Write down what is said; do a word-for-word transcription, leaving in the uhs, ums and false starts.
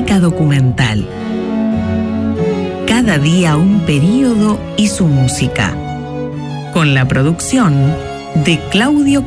Crónica documental. Cada día un período y su música. Con la producción de Claudio